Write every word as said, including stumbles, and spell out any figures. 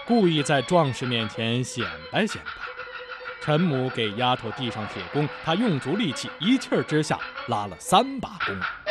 故意在壮士面前显摆显摆。陈母给丫头递上铁弓，她用足力气，一气儿之下拉了三把弓。